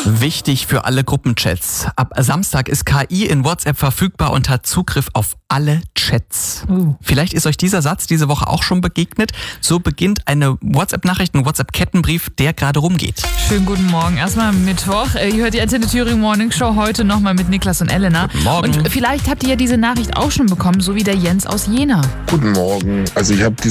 Wichtig für alle Gruppenchats. Ab Samstag ist KI in WhatsApp verfügbar und hat Zugriff auf alle Chats. Vielleicht ist euch dieser Satz diese Woche auch schon begegnet. So beginnt eine WhatsApp-Nachricht, ein WhatsApp-Kettenbrief, der gerade rumgeht. Schönen guten Morgen. Erstmal Mittwoch. Ihr hört die Antenne Thüringen Morning Show heute nochmal mit Niklas und Elena. Guten Morgen. Und vielleicht habt ihr ja diese Nachricht auch schon bekommen, so wie der Jens aus Jena. Guten Morgen. Also ich habe